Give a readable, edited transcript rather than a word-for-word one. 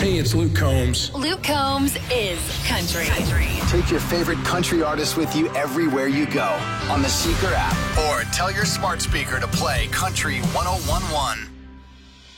Hey, it's Luke Combs. Luke Combs is country. Take your favorite country artist with you everywhere you go on the Seeker app, or tell your smart speaker to play Country 101.1.